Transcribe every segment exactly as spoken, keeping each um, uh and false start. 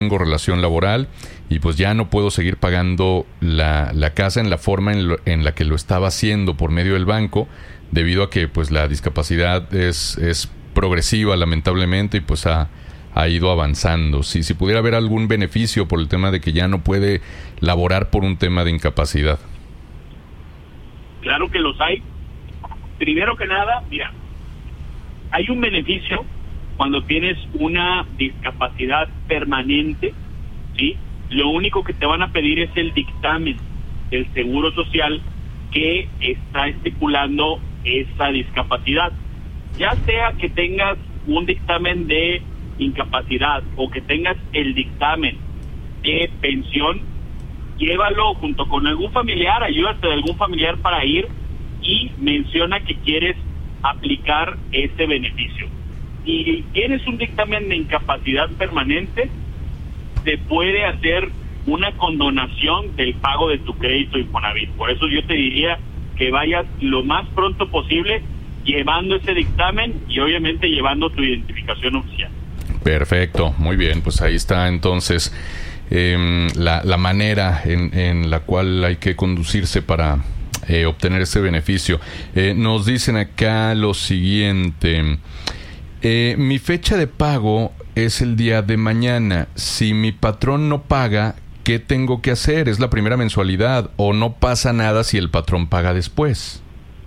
tengo relación laboral y pues ya no puedo seguir pagando la, la casa en la forma en, lo, en la que lo estaba haciendo por medio del banco, debido a que pues la discapacidad es, es progresiva lamentablemente y pues ha, ha ido avanzando. Si, si pudiera haber algún beneficio por el tema de que ya no puede laborar por un tema de incapacidad. Claro que los hay. Primero que nada, mira, hay un beneficio cuando tienes una discapacidad permanente, ¿sí? Lo único que te van a pedir es el dictamen del Seguro Social que está estipulando esa discapacidad. Ya sea que tengas un dictamen de incapacidad o que tengas el dictamen de pensión, llévalo junto con algún familiar, ayúdate de algún familiar para ir y menciona que quieres aplicar ese beneficio. Si tienes un dictamen de incapacidad permanente, se puede hacer una condonación del pago de tu crédito Infonavit. Por eso yo te diría que vayas lo más pronto posible llevando ese dictamen y obviamente llevando tu identificación oficial. Perfecto, muy bien, pues ahí está entonces eh, la, la manera en, en la cual hay que conducirse para eh, obtener ese beneficio. Eh, nos dicen acá lo siguiente: eh, mi fecha de pago es el día de mañana. Si mi patrón no paga, ¿qué tengo que hacer? ¿Es la primera mensualidad o no pasa nada si el patrón paga después?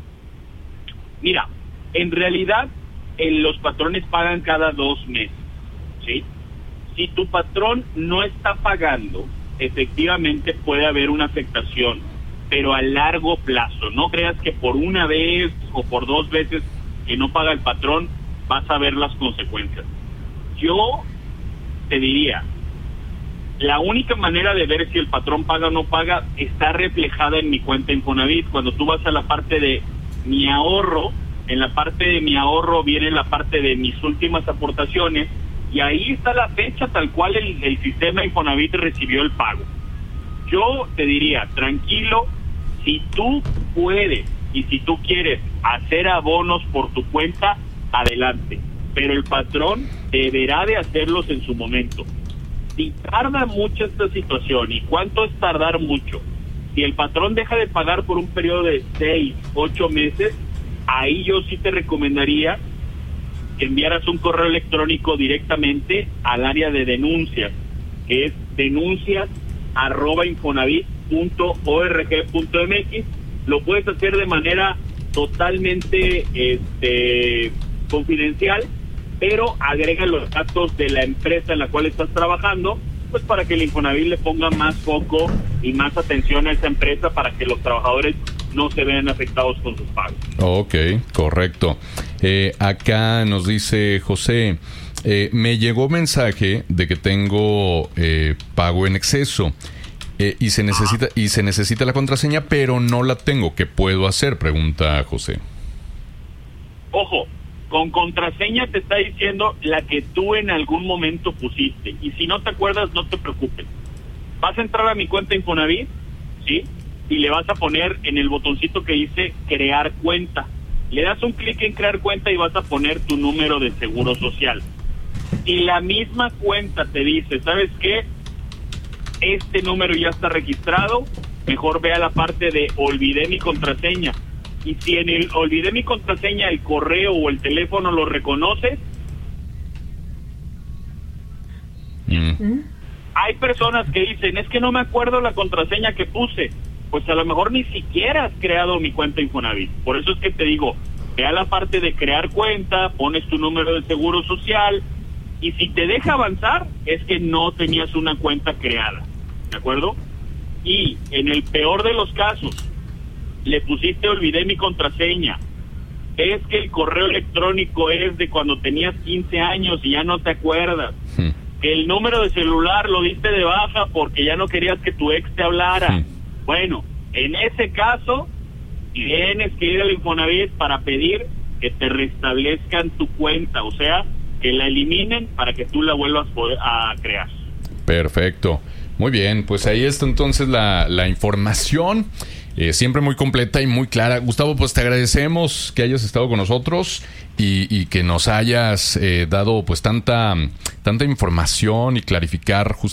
Mira, en realidad eh, los patrones pagan cada dos meses, ¿sí? Si tu patrón no está pagando, efectivamente puede haber una afectación, pero a largo plazo. No creas que por una vez o por dos veces que no paga el patrón vas a ver las consecuencias. Yo te diría, la única manera de ver si el patrón paga o no paga está reflejada en mi cuenta Infonavit. Cuando tú vas a la parte de mi ahorro, en la parte de mi ahorro viene la parte de mis últimas aportaciones y ahí está la fecha tal cual el, el sistema Infonavit recibió el pago. Yo te diría, tranquilo, si tú puedes y si tú quieres hacer abonos por tu cuenta, adelante, pero el patrón deberá de hacerlos en su momento. Si tarda mucho esta situación, ¿y cuánto es tardar mucho? Si el patrón deja de pagar por un periodo de seis, ocho meses, ahí yo sí te recomendaría que enviaras un correo electrónico directamente al área de denuncias, que es denuncias arroba infonavit punto org punto mx. Lo puedes hacer de manera totalmente este, confidencial, pero agrega los datos de la empresa en la cual estás trabajando, pues para que el Infonavit le ponga más foco y más atención a esa empresa para que los trabajadores no se vean afectados con sus pagos. Ok, correcto. Eh, acá nos dice José, eh, me llegó mensaje de que tengo eh, pago en exceso eh, y se necesita y se necesita la contraseña, pero no la tengo. ¿Qué puedo hacer? Pregunta José. Ojo, con contraseña te está diciendo la que tú en algún momento pusiste. Y si no te acuerdas, no te preocupes. Vas a entrar a mi cuenta Infonavit, ¿sí? Y le vas a poner en el botoncito que dice crear cuenta. Le das un clic en crear cuenta y vas a poner tu número de seguro social. Si la misma cuenta te dice, ¿sabes qué? Este número ya está registrado, mejor ve a la parte de olvidé mi contraseña. Y si en el olvidé mi contraseña el correo o el teléfono lo reconoce, mm. hay personas que dicen, es que no me acuerdo la contraseña que puse. Pues a lo mejor ni siquiera has creado mi cuenta Infonavit. Por eso es que te digo, ve a la parte de crear cuenta, pones tu número de seguro social, y si te deja avanzar, es que no tenías una cuenta creada, ¿de acuerdo? Y en el peor de los casos, le pusiste olvidé mi contraseña, es que el correo electrónico es de cuando tenías quince años y ya no te acuerdas, sí. Que el número de celular lo diste de baja porque ya no querías que tu ex te hablara, sí. Bueno, en ese caso tienes que ir al Infonavit para pedir que te restablezcan tu cuenta, o sea, que la eliminen para que tú la vuelvas a crear. Perfecto, muy bien, pues ahí está entonces la, la información. eh, siempre muy completa y muy clara. Gustavo, pues te agradecemos que hayas estado con nosotros y, y que nos hayas eh, dado pues tanta, tanta información y clarificar justamente